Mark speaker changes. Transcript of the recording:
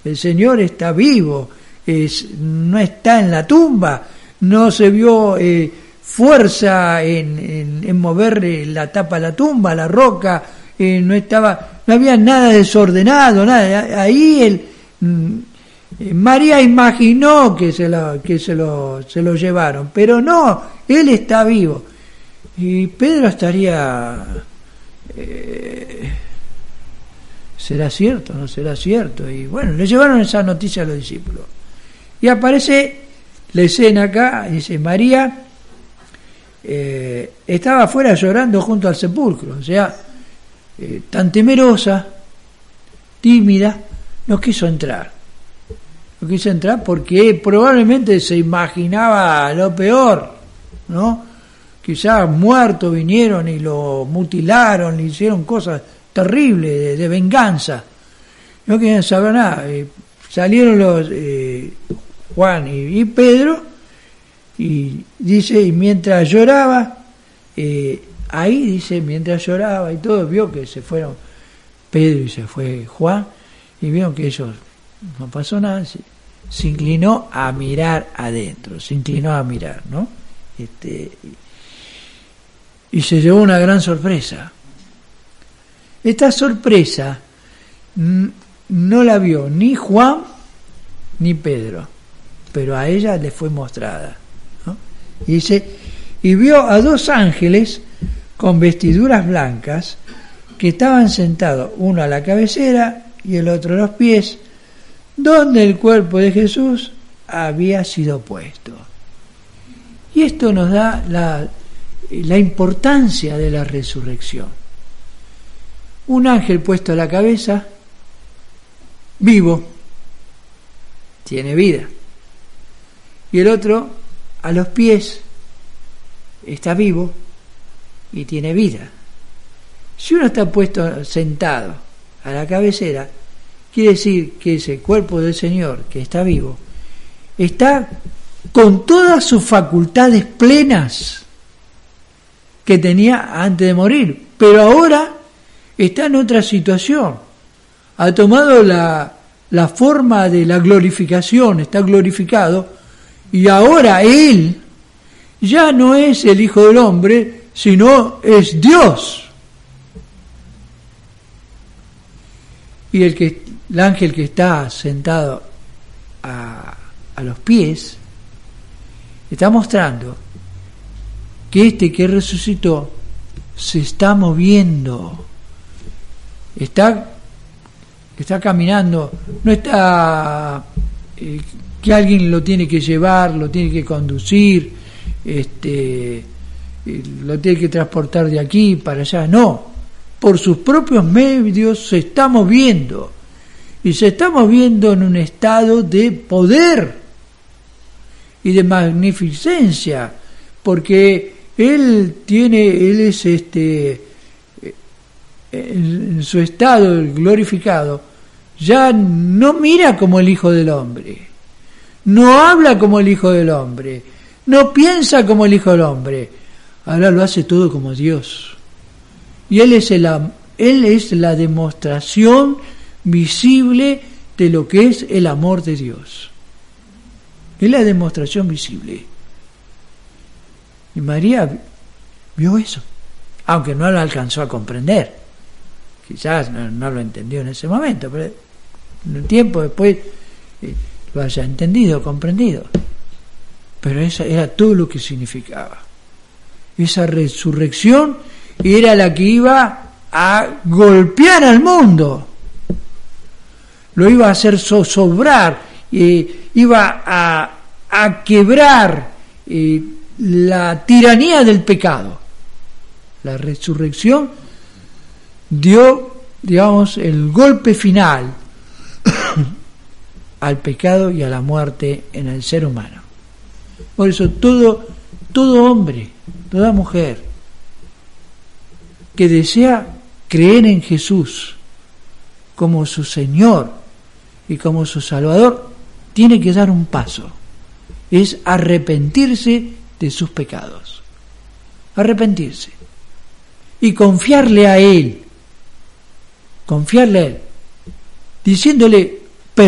Speaker 1: el Señor está vivo, no está en la tumba, no se vio fuerza en mover la tapa de la tumba, la roca, no había nada desordenado, nada. Ahí María imaginó que se lo llevaron, pero no, él está vivo. Y Pedro estaría, ¿será cierto? ¿No será cierto? Y bueno, le llevaron esa noticia a los discípulos. Y aparece la escena acá, dice, María estaba afuera llorando junto al sepulcro, o sea, tan temerosa, tímida, no quiso entrar porque probablemente se imaginaba lo peor, ¿no? Quizás muerto vinieron y lo mutilaron, le hicieron cosas terribles de venganza, no querían saber nada. Salieron los Juan y Pedro, y dice, y mientras lloraba, ahí dice, mientras lloraba y todo, vio que se fueron Pedro y se fue Juan, y vieron que ellos no pasó nada, se inclinó a mirar adentro, ¿no? Y se llevó una gran sorpresa. Esta sorpresa no la vio ni Juan ni Pedro, pero a ella le fue mostrada, ¿no? Y dice, y vio a 2 ángeles con vestiduras blancas que estaban sentados, uno a la cabecera y el otro a los pies, donde el cuerpo de Jesús había sido puesto. Y esto nos da la importancia de la resurrección. Un ángel puesto a la cabeza, vivo, tiene vida. Y el otro a los pies, está vivo y tiene vida. Si uno está puesto sentado a la cabecera, quiere decir que ese cuerpo del Señor que está vivo está con todas sus facultades plenas que tenía antes de morir, pero ahora está en otra situación, ha tomado la forma de la glorificación, está glorificado, y ahora Él ya no es el Hijo del Hombre, sino es Dios. Y el ángel que está sentado a los pies está mostrando que que resucitó se está moviendo, está caminando, no está que alguien lo tiene que llevar, lo tiene que conducir, lo tiene que transportar de aquí para allá, no, por sus propios medios se está moviendo, y se está moviendo en un estado de poder y de magnificencia, porque él es en su estado glorificado, ya no mira como el Hijo del Hombre, no habla como el Hijo del Hombre, no piensa como el Hijo del Hombre, ahora lo hace todo como Dios. Y Él es la demostración visible de lo que es el amor de Dios. Es la demostración visible. Y María vio eso, aunque no lo alcanzó a comprender. Quizás no lo entendió en ese momento, pero en un tiempo después lo haya entendido, comprendido. Pero esa era todo lo que significaba. Esa resurrección era la que iba a golpear al mundo, lo iba a hacer zozobrar, iba a quebrar la tiranía del pecado. La resurrección dio, digamos, el golpe final al pecado y a la muerte en el ser humano. Por eso todo hombre, toda mujer que desea creer en Jesús como su Señor y como su Salvador, tiene que dar un paso, es arrepentirse de sus pecados, arrepentirse y confiarle a Él, diciéndole: